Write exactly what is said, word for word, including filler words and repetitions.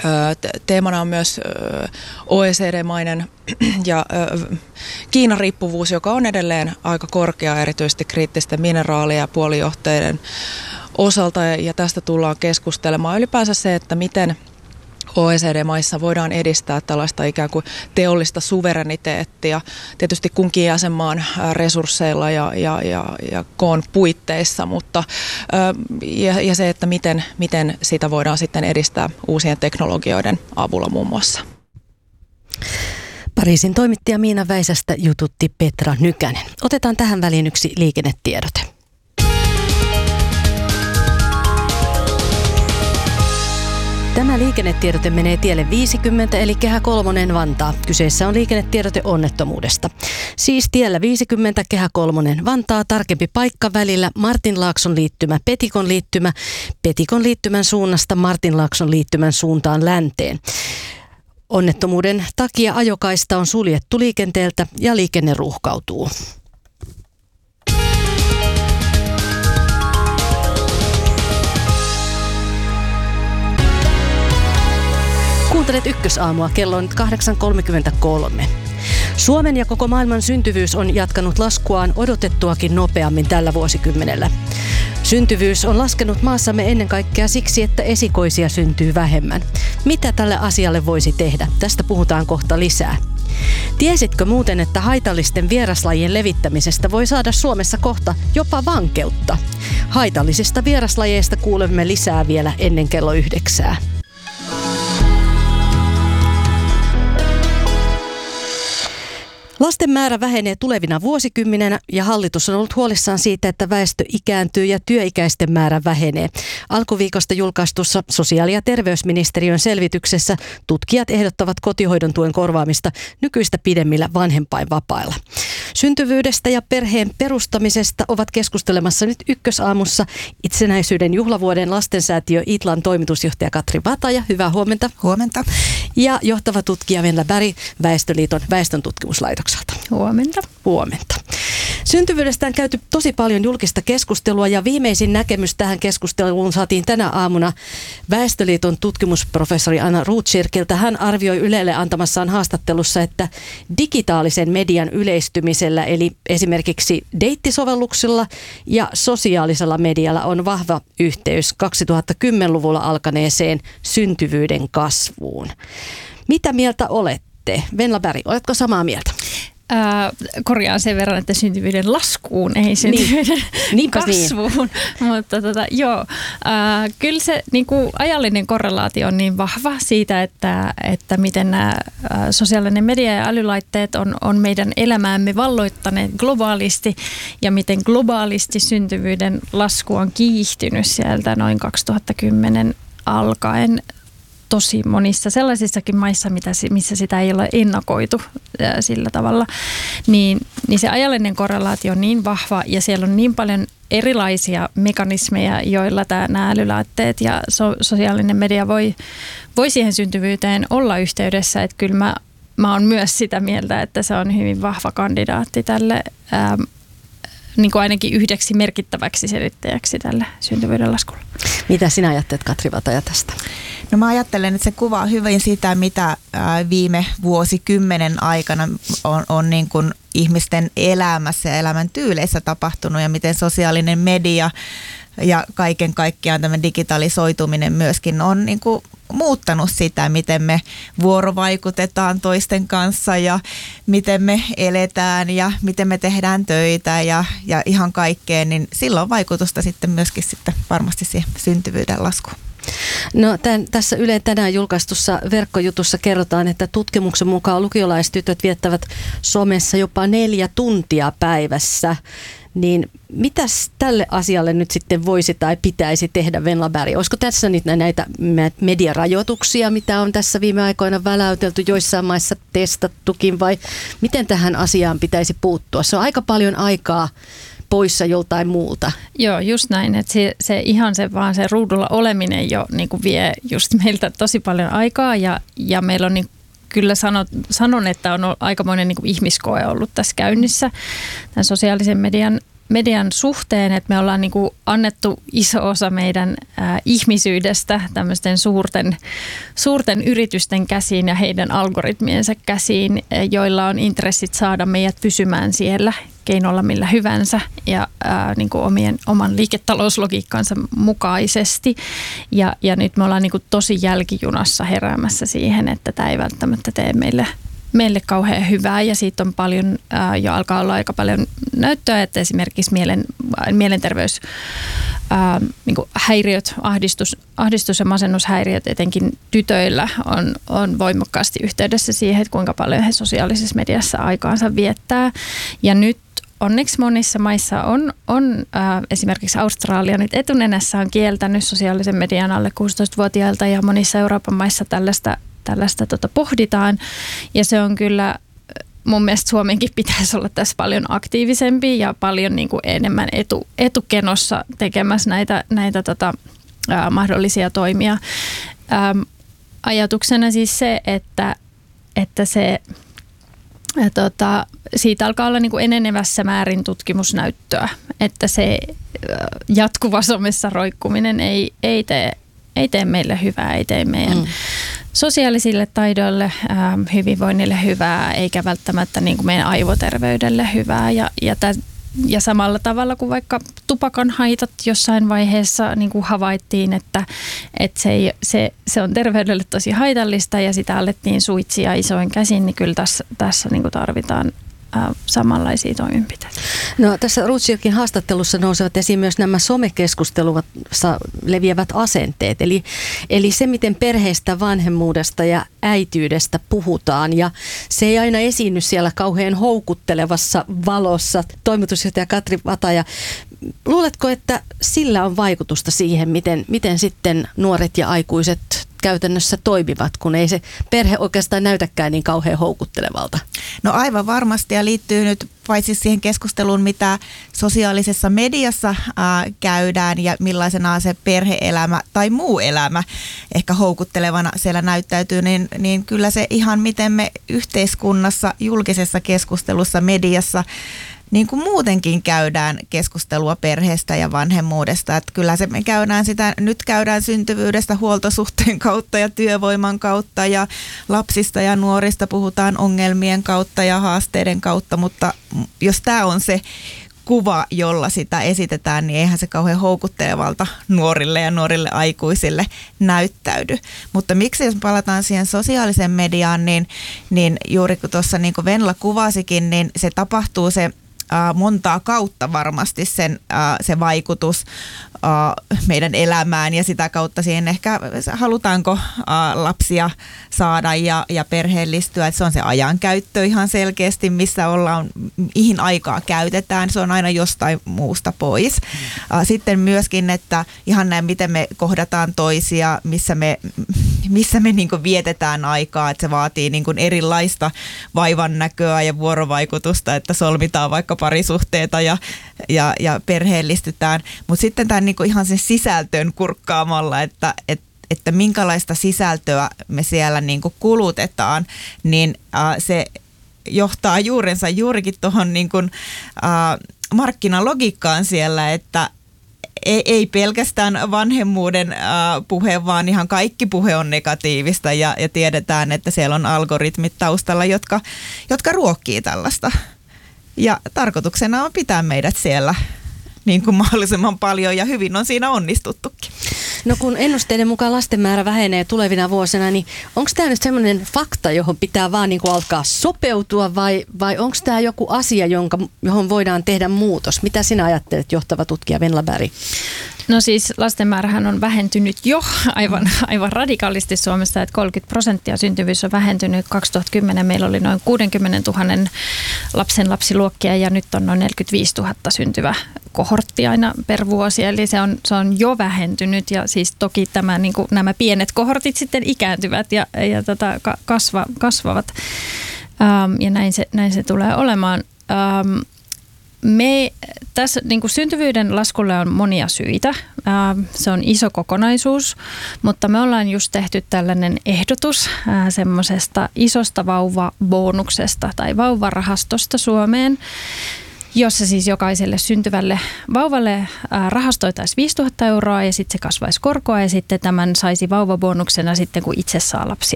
Teemana on myös O E C D-mainen ja Kiinan riippuvuus, joka on edelleen aika korkea, erityisesti kriittisten mineraalien ja puolijohteiden osalta, ja tästä tullaan keskustelemaan. Ylipäänsä se, että miten O E C D-maissa voidaan edistää tällaista ikään kuin teollista suvereniteettia, tietysti kunkin jäsenmaan resursseilla ja, ja, ja, ja koon puitteissa, mutta ja, ja se, että miten, miten sitä voidaan sitten edistää uusien teknologioiden avulla muun muassa. Pariisin toimittaja Miina Väisästä jututti Petra Nykänen. Otetaan tähän väliin yksi liikennetiedote. Tämä liikennetiedote menee tielle viisikymmentä eli Kehä kolmonen Vantaa. Kyseessä on liikennetiedote onnettomuudesta. Siis tiellä viisikymmentä Kehä kolmonen Vantaa, tarkempi paikka välillä Martinlaakson liittymä, Petikon liittymä, Petikon liittymän suunnasta Martinlaakson liittymän suuntaan länteen. Onnettomuuden takia ajokaista on suljettu liikenteeltä ja liikenne ruuhkautuu. Kuuntelet Ykkösaamua, kello on nyt kahdeksan kolmekymmentäkolme. Suomen ja koko maailman syntyvyys on jatkanut laskuaan odotettuakin nopeammin tällä vuosikymmenellä. Syntyvyys on laskenut maassamme ennen kaikkea siksi, että esikoisia syntyy vähemmän. Mitä tälle asialle voisi tehdä? Tästä puhutaan kohta lisää. Tiesitkö muuten, että haitallisten vieraslajien levittämisestä voi saada Suomessa kohta jopa vankeutta? Haitallisista vieraslajeista kuulemme lisää vielä ennen kello yhdeksää. Lasten määrä vähenee tulevina vuosikymmenenä ja hallitus on ollut huolissaan siitä, että väestö ikääntyy ja työikäisten määrä vähenee. Alkuviikosta julkaistussa sosiaali- ja terveysministeriön selvityksessä tutkijat ehdottavat kotihoidon tuen korvaamista nykyistä pidemmillä vanhempainvapailla. Syntyvyydestä ja perheen perustamisesta ovat keskustelemassa nyt Ykkösaamussa itsenäisyyden juhlavuoden lastensäätiö Itlan toimitusjohtaja Katri Vataja. Hyvää huomenta. Huomenta. Ja johtava tutkija Venla Berg Väestöliiton väestöntutkimuslaitokselta. Huomenta. Huomenta. Syntyvyydestä on käyty tosi paljon julkista keskustelua ja viimeisin näkemys tähän keskusteluun saatiin tänä aamuna Väestöliiton tutkimusprofessori Anna Rothschildilta. Hän arvioi Ylelle antamassaan haastattelussa, että digitaalisen median yleistymisellä eli esimerkiksi deittisovelluksilla ja sosiaalisella medialla on vahva yhteys kaksituhattakymmenluvulla alkaneeseen syntyvyyden kasvuun. Mitä mieltä olette? Venla Berg, oletko samaa mieltä? Ää, korjaan sen verran, että syntyvyyden laskuun, ei syntyvyyden niin. kasvuun. Niin. Mutta tota, joo, ää, kyllä se niin kuin ajallinen korrelaatio on niin vahva siitä, että, että miten nämä ää, sosiaalinen media ja älylaitteet on, on meidän elämäämme valloittaneet globaalisti ja miten globaalisti syntyvyyden lasku on kiihtynyt sieltä noin kaksituhattakymmenen alkaen. Tosi monissa sellaisissakin maissa, missä sitä ei ole ennakoitu sillä tavalla, niin, niin se ajallinen korrelaatio on niin vahva ja siellä on niin paljon erilaisia mekanismeja, joilla tämä, nämä älylaitteet ja so, sosiaalinen media voi, voi siihen syntyvyyteen olla yhteydessä, että kyllä mä, mä oon myös sitä mieltä, että se on hyvin vahva kandidaatti tälle ää, niin kuin ainakin yhdeksi merkittäväksi selittäjäksi tälle syntyvyyden laskulle. Mitä sinä ajattelet, Katri Vataja, tästä? No mä ajattelen, että se kuvaa hyvin sitä, mitä viime vuosikymmenen aikana on, on niin kuin ihmisten elämässä ja elämän tyyleissä tapahtunut ja miten sosiaalinen media ja kaiken kaikkiaan tämä digitalisoituminen myöskin on niin kuin muuttanut sitä, miten me vuorovaikutetaan toisten kanssa ja miten me eletään ja miten me tehdään töitä ja, ja ihan kaikkeen, niin sillä on vaikutusta sitten myöskin sitten varmasti siihen syntyvyyden laskuun. No tämän, tässä Ylen tänään julkaistussa verkkojutussa kerrotaan, että tutkimuksen mukaan lukiolaistytöt viettävät somessa jopa neljä tuntia päivässä. Niin mitäs tälle asialle nyt sitten voisi tai pitäisi tehdä, Venla Berg? Olisiko tässä nyt näitä mediarajoituksia, mitä on tässä viime aikoina väläytelty, joissain maissa testattukin, vai miten tähän asiaan pitäisi puuttua? Se on aika paljon aikaa poissa joltain muulta. Joo, just näin, että se, se ihan se vaan se ruudulla oleminen jo niin kuin vie just meiltä tosi paljon aikaa ja, ja meillä on niin kyllä sanot, sanon, että on aikamoinen niin kuin ihmiskoe ollut tässä käynnissä tämän sosiaalisen median median suhteen, että me ollaan niin kuin annettu iso osa meidän ää, ihmisyydestä tämmöisten suurten, suurten yritysten käsiin ja heidän algoritmiensa käsiin, joilla on intressit saada meidät pysymään siellä keinolla millä hyvänsä ja ää, niin kuin omien, oman liiketalouslogiikkansa mukaisesti. Ja, ja nyt me ollaan niin kuin tosi jälkijunassa heräämässä siihen, että tämä ei välttämättä tee meille meille kauhean hyvää ja siitä on paljon, ää, jo alkaa olla aika paljon näyttöä, että esimerkiksi mielen, mielenterveys ää, niin kuin häiriöt, ahdistus, ahdistus- ja masennushäiriöt etenkin tytöillä on, on voimakkaasti yhteydessä siihen, että kuinka paljon he sosiaalisessa mediassa aikaansa viettää. Ja nyt onneksi monissa maissa on, on ää, esimerkiksi Australia nyt etunenässä on kieltänyt sosiaalisen median alle kuusitoistavuotiailta ja monissa Euroopan maissa tällaista Tällaista tota pohditaan ja se on kyllä, mun mielestä Suomenkin pitäisi olla tässä paljon aktiivisempi ja paljon niin kuin enemmän etu, etukenossa tekemässä näitä, näitä tota, ää, mahdollisia toimia. Ähm, ajatuksena siis se, että, että se, ää, tota, siitä alkaa olla niin kuin enenevässä määrin tutkimusnäyttöä, että se ää, jatkuva somessa roikkuminen ei, ei, tee, ei tee meille hyvää, ei tee meidän mm. sosiaalisille taidoille, ää, hyvinvoinnille hyvää, eikä välttämättä niin kuin meidän aivoterveydelle hyvää. Ja, ja, tä, ja samalla tavalla kuin vaikka tupakan haitat jossain vaiheessa niin kuin havaittiin, että, että se, ei, se, se on terveydelle tosi haitallista ja sitä alettiin suitsia isoin käsin, niin kyllä tässä, tässä niin kuin tarvitaan samanlaisia toimenpiteitä. No, tässä Ruutsjokin haastattelussa nousevat esiin myös nämä somekeskustelussa leviävät asenteet. Eli, eli se, miten perheestä, vanhemmuudesta ja äityydestä puhutaan. Ja se ei aina esiinny siellä kauhean houkuttelevassa valossa. Toimitusjohtaja Katri Vataja, luuletko, että sillä on vaikutusta siihen, miten, miten sitten nuoret ja aikuiset käytännössä toimivat, kun ei se perhe oikeastaan näytäkään niin kauhean houkuttelevalta? No aivan varmasti ja liittyy nyt paitsi siihen keskusteluun, mitä sosiaalisessa mediassa ää, käydään ja millaisena se perhe-elämä tai muu elämä ehkä houkuttelevana siellä näyttäytyy, niin, niin kyllä se ihan miten me yhteiskunnassa, julkisessa keskustelussa, mediassa niin kuin muutenkin käydään keskustelua perheestä ja vanhemmuudesta. Että kyllä se me käydään sitä, nyt käydään syntyvyydestä huoltosuhteen kautta ja työvoiman kautta ja lapsista ja nuorista puhutaan ongelmien kautta ja haasteiden kautta, mutta jos tämä on se kuva, jolla sitä esitetään, niin eihän se kauhean houkuttelevalta nuorille ja nuorille aikuisille näyttäydy. Mutta miksi jos palataan siihen sosiaaliseen mediaan, niin, niin juuri kun tuossa niin kuin Venla kuvasikin, niin se tapahtuu se montaa kautta varmasti sen, se vaikutus meidän elämään ja sitä kautta siihen ehkä halutaanko lapsia saada ja, ja perheellistyä. Että se on se ajankäyttö ihan selkeästi, missä ollaan, mihin aikaa käytetään. Se on aina jostain muusta pois. Sitten myöskin, että ihan näin, miten me kohdataan toisia, missä me, missä me niin kuin vietetään aikaa. Että se vaatii niin kuin erilaista vaivan näköä ja vuorovaikutusta, että solmitaan vaikka parisuhteita ja, ja, ja perheellistytään. Mutta sitten tämän niin kuin ihan sen sisältöön kurkkaamalla, että, että, että minkälaista sisältöä me siellä niin kuin kulutetaan, niin äh, se johtaa juurensa juurikin tuohon niin kuin, äh, markkinalogiikkaan siellä, että ei, ei pelkästään vanhemmuuden äh, puhe, vaan ihan kaikki puhe on negatiivista ja, ja tiedetään, että siellä on algoritmit taustalla, jotka, jotka ruokkii tällaista. Ja tarkoituksena on pitää meidät siellä niin kuin mahdollisimman paljon ja hyvin on siinä onnistuttukin. No kun ennusteiden mukaan lasten määrä vähenee tulevina vuosina, niin onko tämä nyt semmoinen fakta, johon pitää vaan niin kuin alkaa sopeutua vai, vai onko tämä joku asia, jonka, johon voidaan tehdä muutos? Mitä sinä ajattelet, johtava tutkija Venla Berg? No siis lasten määrähän on vähentynyt jo aivan, aivan radikaalisti Suomessa, että kolmekymmentä prosenttia syntyvyys on vähentynyt. kaksituhattakymmenen meillä oli noin kuusikymmentätuhatta lapsen lapsiluokkia ja nyt on noin neljäkymmentäviisituhatta syntyvä kohortti aina per vuosi. Eli se on, se on jo vähentynyt ja siis toki tämä, niin kuin nämä pienet kohortit sitten ikääntyvät ja, ja tota, kasva, kasvavat ähm, ja näin se, näin se tulee olemaan. Ähm, Me, tässä niin kuin syntyvyyden laskulle on monia syitä. Se on iso kokonaisuus, mutta me ollaan just tehty tällainen ehdotus semmoisesta isosta vauvabonuksesta tai vauvarahastosta Suomeen, jossa siis jokaiselle syntyvälle vauvalle rahastoitaisiin viisituhatta euroa ja sitten se kasvaisi korkoa ja sitten tämän saisi vauvabonuksena sitten, kun itse saa lapsia.